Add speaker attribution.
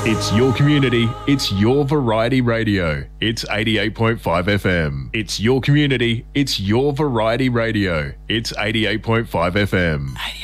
Speaker 1: It's your community. It's your variety radio. It's 88.5 FM. It's your community. It's your variety radio. It's 88.5 FM.